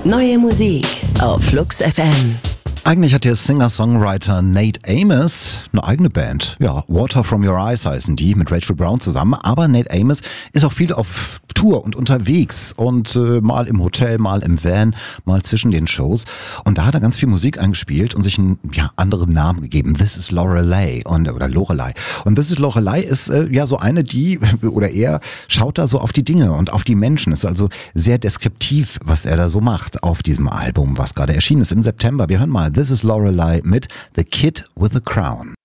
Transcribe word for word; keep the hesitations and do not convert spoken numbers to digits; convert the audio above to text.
Neue Musik auf Flux F M. Eigentlich hat der Singer-Songwriter Nate Amos eine eigene Band. Ja, Water From Your Eyes heißen die, mit Rachel Brown zusammen. Aber Nate Amos ist auch viel auf Tour und unterwegs und äh, mal im Hotel, mal im Van, mal zwischen den Shows. Und da hat er ganz viel Musik eingespielt und sich einen ja, anderen Namen gegeben. This is Lorelei und, oder Lorelei. Und This is Lorelei ist äh, ja so eine, die, oder er schaut da so auf die Dinge und auf die Menschen. Ist also sehr deskriptiv, was er da so macht auf diesem Album, was gerade erschienen ist im September. Wir hören mal This is Lorelei mit The Kid with a Crown.